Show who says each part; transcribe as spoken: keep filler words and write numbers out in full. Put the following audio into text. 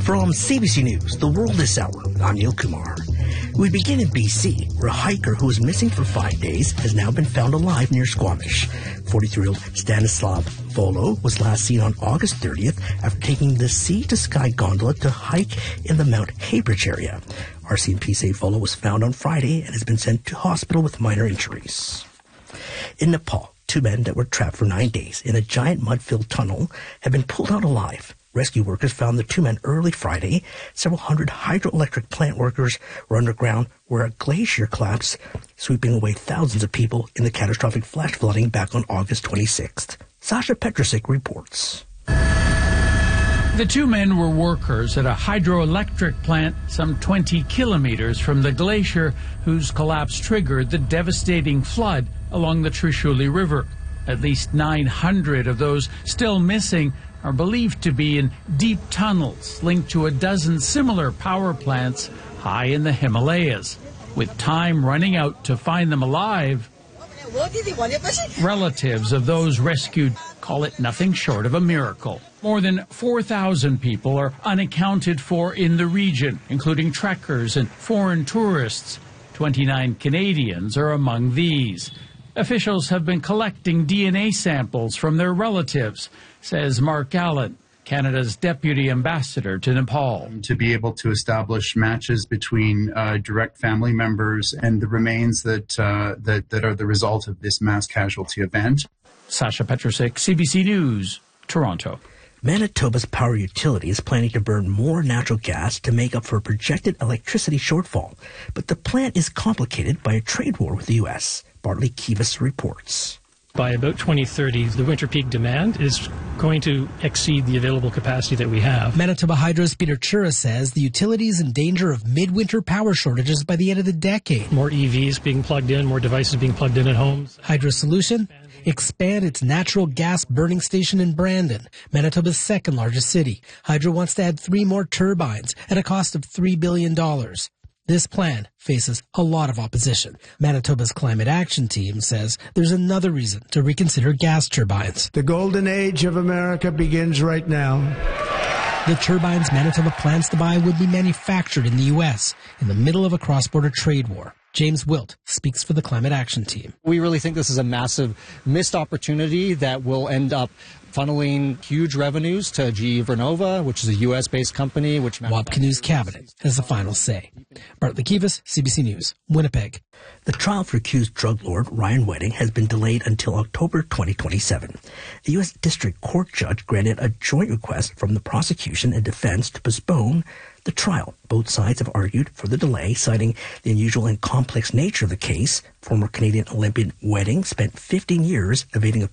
Speaker 1: From C B C News, The World This Hour, I'm Neil Kumar. We begin in B C, where a hiker who was missing for five days has now been found alive near Squamish. forty-three-year-old Stanislav Volo was last seen on August thirtieth after taking the Sea to Sky gondola to hike in the Mount Haybridge area. R C M P say Volo was found on Friday and has been sent to hospital with minor injuries. In Nepal, two men that were trapped for nine days in a giant mud-filled tunnel have been pulled out alive. Rescue workers found the two men early Friday. Several hundred hydroelectric plant workers were underground where a glacier collapsed, sweeping away thousands of people in the catastrophic flash flooding back on August twenty-sixth. Sasha Petrusik reports.
Speaker 2: The two men were workers at a hydroelectric plant some twenty kilometers from the glacier whose collapse triggered the devastating flood along the Trishuli River. At least nine hundred of those still missing are believed to be in deep tunnels linked to a dozen similar power plants high in the Himalayas. With time running out to find them alive, relatives of those rescued call it nothing short of a miracle. More than four thousand people are unaccounted for in the region, including trekkers and foreign tourists. twenty-nine Canadians are among these. Officials have been collecting D N A samples from their relatives, says Mark Allen, Canada's deputy ambassador to Nepal.
Speaker 3: To be able to establish matches between uh, direct family members and the remains that, uh, that that are the result of this mass casualty event.
Speaker 2: Sasha Petrusik, C B C News, Toronto.
Speaker 1: Manitoba's power utility is planning to burn more natural gas to make up for a projected electricity shortfall, but the plan is complicated by a trade war with the U S. Bartley Kivas reports.
Speaker 4: By about twenty thirty, the winter peak demand is going to exceed the available capacity that we have.
Speaker 5: Manitoba Hydro's Peter Chura says the utility is in danger of midwinter power shortages by the end of the decade.
Speaker 4: More E Vs being plugged in, more devices being plugged in at homes.
Speaker 5: Hydro's solution? Expand its natural gas burning station in Brandon, Manitoba's second largest city. Hydro wants to add three more turbines at a cost of three billion dollars. This plan faces a lot of opposition. Manitoba's Climate Action Team says there's another reason to reconsider gas turbines.
Speaker 6: The golden age of America begins right now.
Speaker 5: The turbines Manitoba plans to buy would be manufactured in the U S in the middle of a cross-border trade war. James Wilt speaks for the Climate Action Team.
Speaker 7: We really think this is a massive missed opportunity that will end up funneling huge revenues to G E Vernova, which is a U S-based company. Which
Speaker 5: Wapkinu's cabinet has the final say. Bartley Kivas, C B C News, Winnipeg.
Speaker 1: The trial for accused drug lord Ryan Wedding has been delayed until October twenty twenty-seven. A U S District Court judge granted a joint request from the prosecution and defense to postpone the trial. Both sides have argued for the delay, citing the unusual and complex nature of the case. Former Canadian Olympian Wedding spent fifteen years evading a